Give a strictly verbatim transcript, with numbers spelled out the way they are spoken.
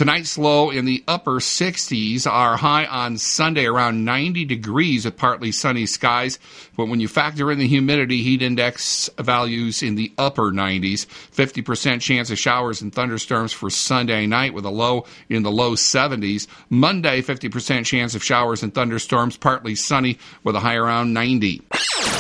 Tonight's low in the upper sixties. Our high on Sunday around ninety degrees with partly sunny skies. But when you factor in the humidity, heat index values in the upper nineties. fifty percent chance of showers and thunderstorms for Sunday night with a low in the low seventies. Monday, fifty percent chance of showers and thunderstorms, partly sunny with a high around ninety.